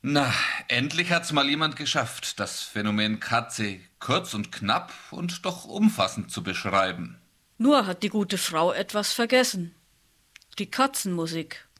Na, endlich hat's mal jemand geschafft, das Phänomen Katze kurz und knapp und doch umfassend zu beschreiben. Nur hat die gute Frau etwas vergessen. Die Katzenmusik.